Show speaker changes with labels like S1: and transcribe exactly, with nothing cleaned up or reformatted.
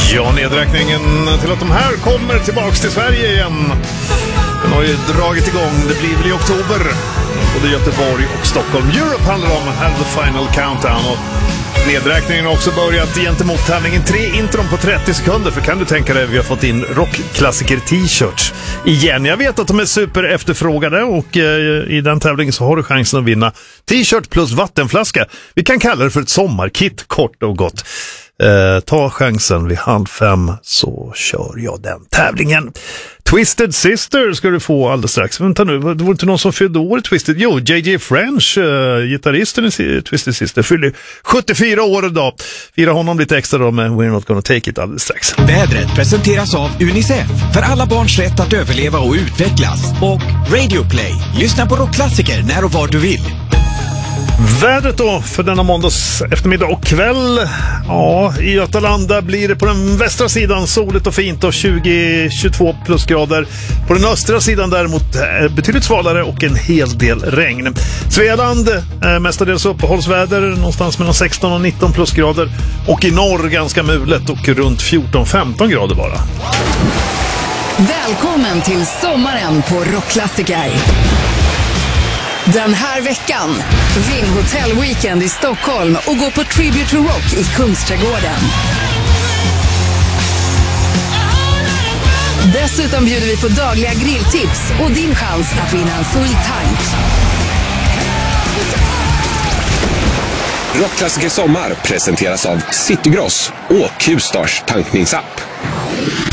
S1: Ja, nedräkningen till att de här kommer tillbaks till Sverige igen. Den har ju dragit igång, det blir väl i oktober. Både Göteborg och Stockholm. Europe handlar om här the final countdown. Och nedräkningen har också börjat gentemot tävlingen. Tre intron på trettio sekunder. För kan du tänka dig, vi har fått in rockklassiker t-shirts igen. Jag vet att de är super efterfrågade och eh, i den tävlingen så har du chansen att vinna t-shirt plus vattenflaska. Vi kan kalla det för ett sommarkit, kort och gott. Eh, ta chansen vid halv fem så kör jag den tävlingen. Twisted Sister ska du få alldeles strax. Vänta nu, det var inte någon som fyllde år i Twisted? Jo, J J French, uh, gitarristen i Twisted Sister, fyllde sjuttiofyra år idag. Fira honom lite extra då med We're Not Gonna Take It alldeles strax.
S2: Vädret presenteras av Unicef, för alla barns rätt att överleva och utvecklas. Och Radio Play, lyssna på rockklassiker när och var du vill.
S1: Vädret då för denna måndags eftermiddag och kväll. Ja, i Götaland där blir det på den västra sidan soligt och fint och tjugo till tjugotvå plusgrader. På den östra sidan däremot betydligt svalare och en hel del regn. Svealand eh, mestadels uppehållsväder någonstans mellan sexton och nitton plusgrader. Och i norr ganska mulet och runt fjorton till femton grader bara.
S3: Välkommen till sommaren på Rockklassiker. Den här veckan, vinn Hotel Weekend i Stockholm och gå på Tribute to Rock i Kungsträdgården. Dessutom bjuder vi på dagliga grilltips och din chans att vinna en full tank.
S4: Rockklassiker sommar presenteras av Citygross och Q-Stars tankningsapp.